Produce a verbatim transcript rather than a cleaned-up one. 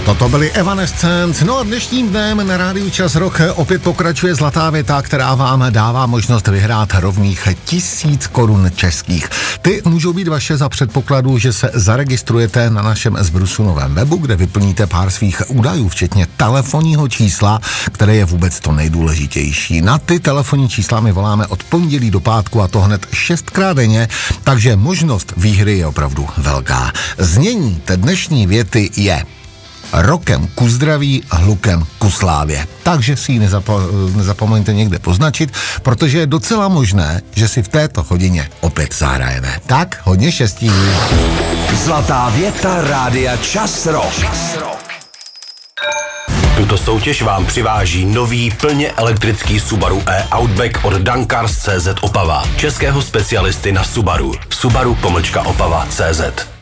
Toto byly Evanescence. No a dnešním dnem na Rádiu Čas Rock opět pokračuje zlatá věta, která vám dává možnost vyhrát rovných tisíc korun českých. Ty můžou být vaše za předpokladu, že se zaregistrujete na našem Zbrusunovém webu, kde vyplníte pár svých údajů, včetně telefonního čísla, které je vůbec to nejdůležitější. Na ty telefonní čísla my voláme od pondělí do pátku a to hned šestkrát denně, takže možnost výhry je opravdu velká. Znění té dnešní věty je: rokem ku zdraví, hlukem ku slávě. Takže si ji nezapo- nezapomeňte někde poznačit, protože je docela možné, že si v této hodině opět zahrajeme. Tak, hodně štěstí. Zlatá věta Rádia Čas Rock. Tuto soutěž vám přiváží nový plně elektrický Subaru e-Outback od Dankars tečka cé zet Opava, českého specialisty na Subaru. Subaru pomlčka Opava tečka cé zet.